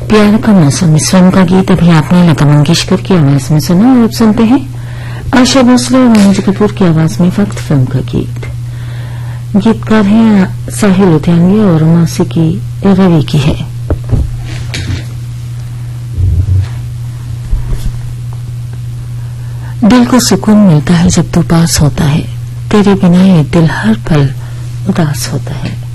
प्यार का मौसम इस फिल्म का गीत अभी आपने लता मंगेशकर की आवाज में सुना और अब सुनते हैं आशा भोसले और मनोज कपूर की आवाज में वक्त फिल्म का गीत। गीतकार हैं साहिल लुधियानवी और मौसीकी रवि की है। दिल को सुकून मिलता है जब तू पास होता है, तेरे बिना ये दिल हर पल उदास होता है।